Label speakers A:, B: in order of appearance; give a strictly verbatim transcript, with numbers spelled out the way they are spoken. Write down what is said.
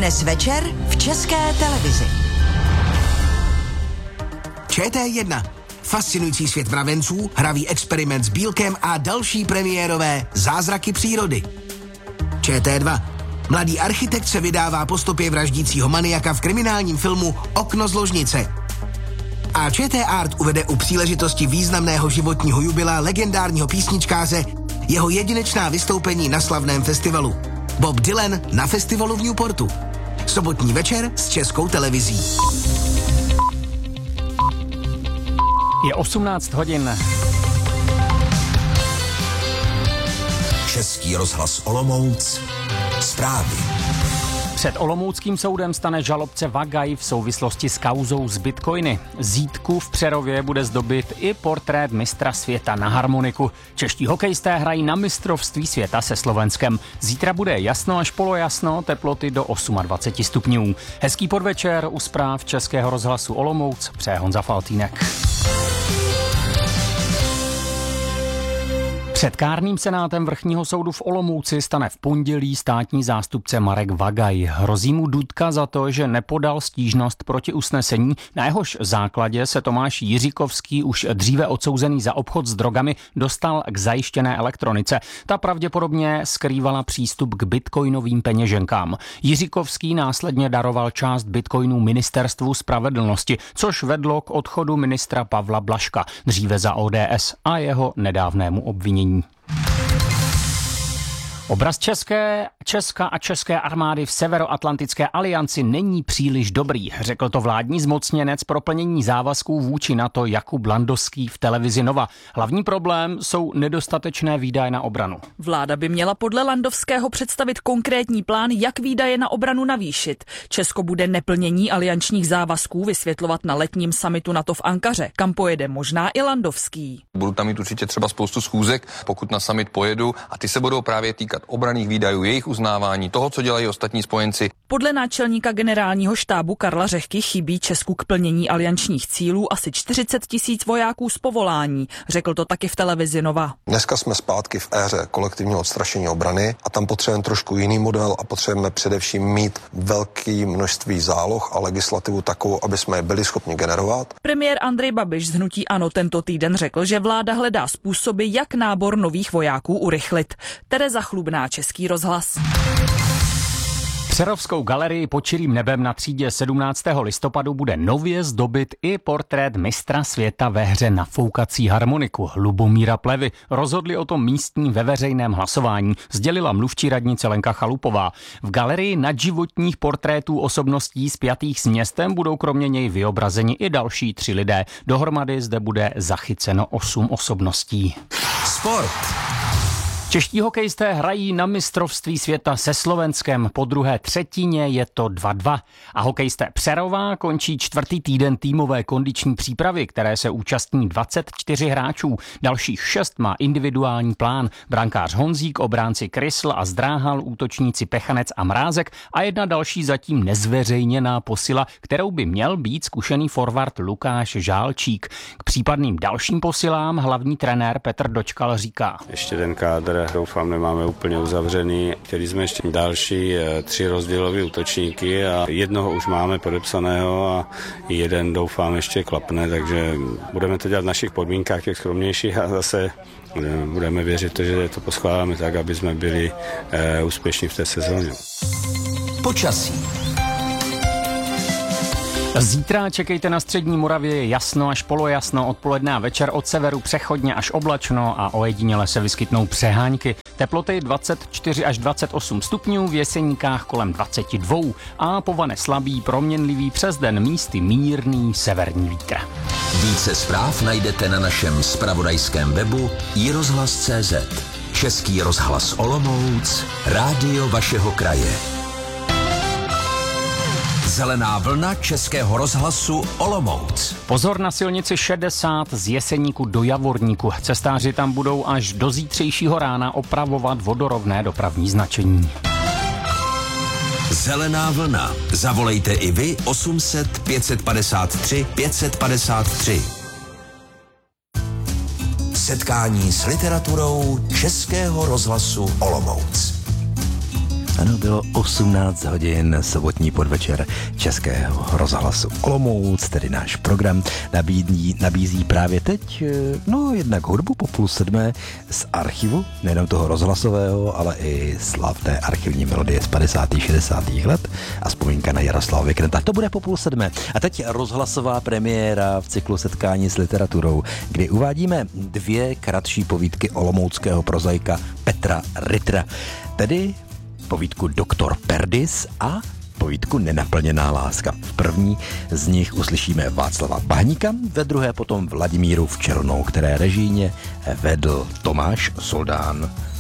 A: Dnes večer v České televizi.
B: ČT jedna. Fascinující svět mravenců, hravý experiment s bílkem a další premiérové zázraky přírody. ČT dva. Mladý architekt se vydává po stopě vraždícího maniaka v kriminálním filmu Okno z ložnice. A ČT Art uvede u příležitosti významného životního jubilea legendárního písničkáře jeho jedinečná vystoupení na slavném festivalu. Bob Dylan na festivalu v Newportu. Sobotní večer s Českou televizí.
C: Je osmnáct hodin.
D: Český rozhlas Olomouc. Zprávy.
C: Před olomouckým soudem stane žalobce Vagaj v souvislosti s kauzou z bitcoiny. Zítku v Přerově bude zdobit i portrét mistra světa na harmoniku. Čeští hokejisté hrají na mistrovství světa se Slovenskem. Zítra bude jasno až polojasno, teploty do dvacet osm stupňů. Hezký podvečer u zpráv Českého rozhlasu Olomouc, přeje Honza Faltýnek. Před kárným senátem vrchního soudu v Olomouci stane v pondělí státní zástupce Marek Vagaj. Hrozí mu důtka za to, že nepodal stížnost proti usnesení, na jehož základě se Tomáš Jiříkovský, už dříve odsouzený za obchod s drogami, dostal k zajištěné elektronice. Ta pravděpodobně skrývala přístup k bitcoinovým peněženkám. Jiříkovský následně daroval část bitcoinů ministerstvu spravedlnosti, což vedlo k odchodu ministra Pavla Blažka, dříve za O D S, a jeho nedávnému obvinění. Obraz České, Česka a české armády v Severoatlantické alianci není příliš dobrý, řekl to vládní zmocněnec pro plnění závazků vůči NATO Jakub Landovský v televizi Nova. Hlavní problém jsou nedostatečné výdaje na obranu.
E: Vláda by měla podle Landovského představit konkrétní plán, jak výdaje na obranu navýšit. Česko bude neplnění aliančních závazků vysvětlovat na letním summitu NATO v Ankaře, kam pojede možná i Landovský.
F: Budu tam mít určitě třeba spoustu schůzek, pokud na summit pojedu, a ty se budou právě týkat obranných výdajů, jejich uznávání, toho, co dělají ostatní spojenci.
E: Podle náčelníka generálního štábu Karla Řehky chybí Česku k plnění aliančních cílů asi čtyřicet tisíc vojáků z povolání. Řekl to taky v televizi Nova.
G: Dneska jsme zpátky v éře kolektivního odstrašení obrany a tam potřebujeme trošku jiný model a potřebujeme především mít velké množství záloh a legislativu takovou, aby jsme je byli schopni generovat.
E: Premiér Andrej Babiš z hnutí ANO tento týden řekl, že vláda hledá způsoby, jak nábor nových vojáků urychlit. Tereza Chlubná, Český rozhlas.
C: Přerovskou galerii pod čirým nebem na třídě sedmnáctého listopadu bude nově zdobit i portrét mistra světa ve hře na foukací harmoniku Lubomíra Plevy. Rozhodli o tom místní ve veřejném hlasování, sdělila mluvčí radnice Lenka Chalupová. V galerii nadživotních portrétů osobností spjatých s městem budou kromě něj vyobrazeni i další tři lidé. Dohromady zde bude zachyceno osm osobností.
D: Sport.
C: Čeští hokejisté hrají na mistrovství světa se Slovenskem. Po druhé třetině je to dva dva. A hokejisté Přerova končí čtvrtý týden týmové kondiční přípravy, které se účastní dvacet čtyři hráčů. Dalších šest má individuální plán. Brankář Honzík, obránci Krysl a Zdráhal, útočníci Pechanec a Mrázek a jedna další zatím nezveřejněná posila, kterou by měl být zkušený forward Lukáš Žálčík. K případným dalším posilám hlavní trenér Petr Dočkal říká:
H: Ještě ten kádr doufám nemáme úplně uzavřený. Chtěli jsme ještě další tři rozdílové útočníky a jednoho už máme podepsaného a jeden doufám ještě klapne, takže budeme to dělat v našich podmínkách těch skromnějších a zase budeme věřit, že to poskládáme tak, aby jsme byli úspěšní v té sezóně.
D: Počasí.
C: Zítra čekejte na střední Moravě jasno až polojasno, odpoledne a večer od severu přechodně až oblačno a ojediněle se vyskytnou přehánky. Teploty dvacet čtyři až dvacet osm stupňů, v Jeseníkách kolem dvacet dva a povane slabý, proměnlivý, přes den místy mírný severní vítr.
D: Více zpráv najdete na našem zpravodajském webu i rozhlas tečka cé zet. Český rozhlas Olomouc, rádio vašeho kraje. Zelená vlna Českého rozhlasu Olomouc.
C: Pozor na silnici šedesát z Jeseníku do Javorníku. Cestáři tam budou až do zítřejšího rána opravovat vodorovné dopravní značení.
D: Zelená vlna. Zavolejte i vy osm set pět padesát tři pět padesát tři. Setkání s literaturou Českého rozhlasu Olomouc.
I: Ano, bylo osmnáct hodin, sobotní podvečer Českého rozhlasu Olomouc, tedy náš program nabídní, nabízí právě teď, no jednak hudbu po půl sedmé z archivu, nejenom toho rozhlasového, ale i slavné archivní melodie z padesátých šedesátých let a vzpomínka na Jaroslava Vikneta. To bude po půl sedmé. A teď rozhlasová premiéra v cyklu Setkání s literaturou, kdy uvádíme dvě kratší povídky olomouckého prozaika Petra Rittera, tedy povídku Doktor Perdis a povídku Nenaplněná láska. V první z nich uslyšíme Václava Bahníka, ve druhé potom Vladimíru Včelnou, které režijně vedl Tomáš Soldán.